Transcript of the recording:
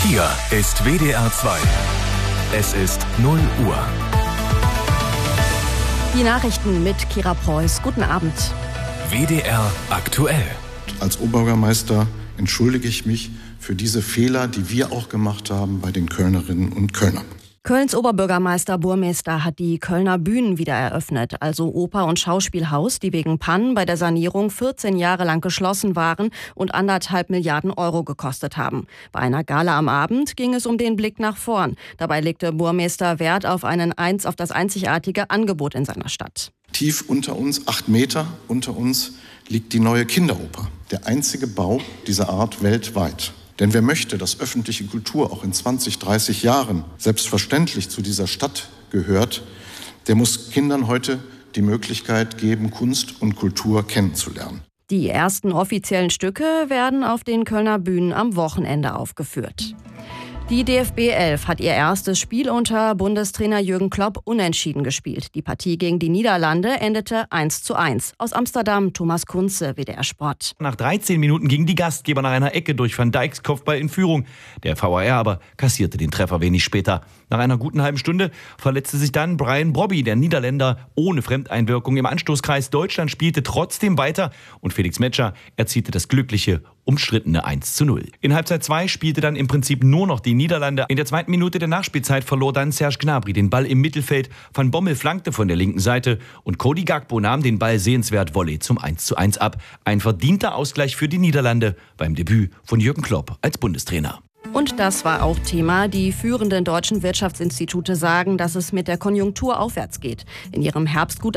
Hier ist WDR 2. Es ist 0 Uhr. Die Nachrichten mit Kira Preuß. Guten Abend. WDR aktuell. Als Oberbürgermeister entschuldige ich mich für diese Fehler, die wir auch gemacht haben bei den Kölnerinnen und Kölnern. Kölns Oberbürgermeister Burmester hat die Kölner Bühnen wieder eröffnet, also Oper- und Schauspielhaus, die wegen Pannen bei der Sanierung 14 Jahre lang geschlossen waren und 1,5 Milliarden Euro gekostet haben. Bei einer Gala am Abend ging es um den Blick nach vorn. Dabei legte Burmester Wert auf das einzigartige Angebot in seiner Stadt. Tief unter uns, 8 Meter unter uns, liegt die neue Kinderoper. Der einzige Bau dieser Art weltweit. Denn wer möchte, dass öffentliche Kultur auch in 20, 30 Jahren selbstverständlich zu dieser Stadt gehört, der muss Kindern heute die Möglichkeit geben, Kunst und Kultur kennenzulernen. Die ersten offiziellen Stücke werden auf den Kölner Bühnen am Wochenende aufgeführt. Die DFB 11 hat ihr erstes Spiel unter Bundestrainer Jürgen Klopp unentschieden gespielt. Die Partie gegen die Niederlande endete 1:1. Aus Amsterdam Thomas Kunze, WDR Sport. Nach 13 Minuten gingen die Gastgeber nach einer Ecke durch Van Dijks Kopfball in Führung. Der VAR aber kassierte den Treffer wenig später. Nach einer guten halben Stunde verletzte sich dann Brian Brobby, der Niederländer, ohne Fremdeinwirkung im Anstoßkreis. Deutschland spielte trotzdem weiter und Felix Metscher erzielte das glückliche, umstrittene 1:0. In Halbzeit 2 spielte dann im Prinzip nur noch die Niederlande. In der 2. Minute der Nachspielzeit verlor dann Serge Gnabry den Ball im Mittelfeld. Van Bommel flankte von der linken Seite und Cody Gakpo nahm den Ball sehenswert Volley zum 1:1 ab. Ein verdienter Ausgleich für die Niederlande beim Debüt von Jürgen Klopp als Bundestrainer. Und das war auch Thema. Die führenden deutschen Wirtschaftsinstitute sagen, dass es mit der Konjunktur aufwärts geht. In ihrem Herbstgutachten